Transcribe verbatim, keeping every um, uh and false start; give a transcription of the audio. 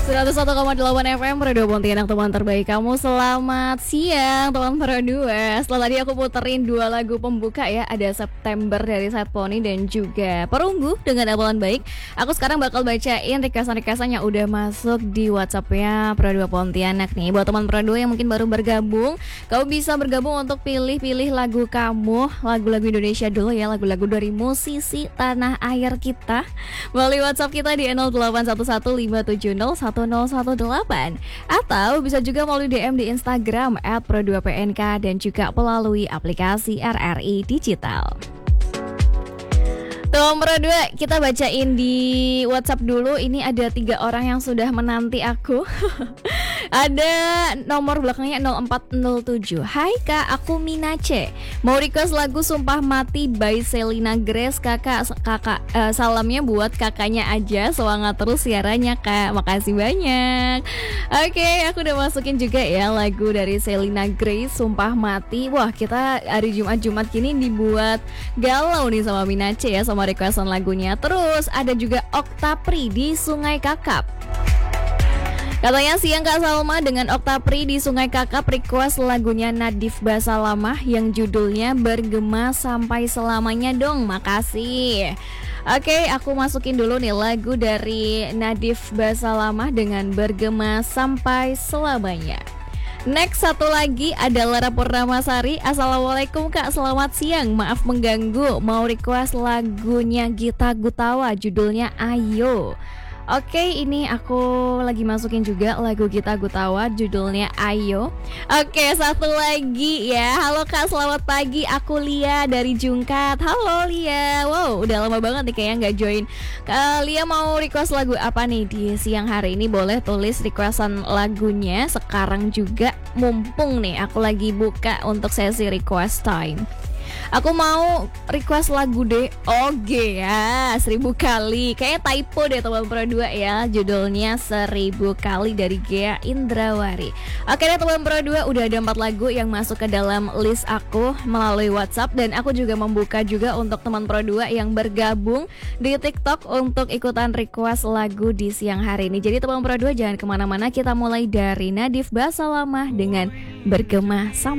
seratus satu koma delapan F M Radio Pontianak, teman terbaik kamu. Selamat siang teman Pro dua. Setelah tadi aku puterin dua lagu pembuka ya, ada September dari Sad Pony dan juga Perunggu dengan Apalan Baik. Aku sekarang bakal bacain requestan-requestan yang udah masuk di WhatsAppnya Pro dua Pontianak nih. Buat teman Pro dua yang mungkin baru bergabung, kamu bisa bergabung untuk pilih-pilih lagu kamu, lagu-lagu Indonesia dulu ya, lagu-lagu dari musisi tanah air kita, melalui WhatsApp kita di nol delapan satu satu lima tujuh nol satu nol satu delapan, atau bisa juga melalui D M di Instagram at pro dua P N K dan juga melalui aplikasi R R I Digital. Tuh Pro dua, kita bacain di WhatsApp dulu. Ini ada tiga orang yang sudah menanti aku. Ada nomor belakangnya nol empat nol tujuh. Hai kak, aku Minace. Mau request lagu Sumpah Mati by Selena Grace. Kakak, kakak uh, salamnya buat kakaknya aja. Semangat terus siarannya kak. Makasih banyak. Oke, okay, aku udah masukin juga ya lagu dari Selena Grace, Sumpah Mati. Wah, kita hari Jumat-Jumat gini dibuat galau nih sama Minace ya, sama requestan lagunya. Terus ada juga Oktapri di Sungai Kakap. Katanya siang Kak Salma, dengan Oktapri di Sungai Kakap request lagunya Nadif Basalamah yang judulnya Bergema Sampai Selamanya dong. Makasih. Oke, aku masukin dulu nih lagu dari Nadif Basalamah dengan Bergema Sampai Selamanya. Next, satu lagi ada Lara Purnamasari. Assalamualaikum kak, selamat siang. Maaf mengganggu, mau request lagunya Gita Gutawa, judulnya Ayo. Oke, ini aku lagi masukin juga lagu Gita Gutawa, judulnya Ayo. Oke, satu lagi ya. Halo kak, selamat pagi. Aku Lia dari Jungkat. Halo Lia. Wow, udah lama banget nih kayaknya nggak join. Kak Lia mau request lagu apa nih di siang hari ini? Boleh tulis requestan lagunya sekarang juga. Mumpung nih aku lagi buka untuk sesi request time. Aku mau request lagu D O G ya, Seribu Kali. Kayaknya typo deh teman Pro dua ya, judulnya Seribu Kali dari Gea Indrawari. Oke deh teman Pro dua, udah ada empat lagu yang masuk ke dalam list aku melalui WhatsApp. Dan aku juga membuka juga untuk teman Pro dua yang bergabung di TikTok untuk ikutan request lagu di siang hari ini. Jadi teman Pro dua jangan kemana-mana, kita mulai dari Nadif Basalamah dengan Bergema Sampai